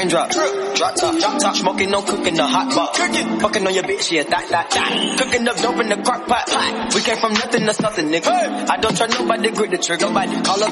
raindrop. Drop top, smoking, no cooking, the hot pot. Fucking on your bitch, yeah, that. Cooking up dope in the crock pot. We came from nothing to something, nigga. I don't trust nobody, grip the trigger. Nobody call up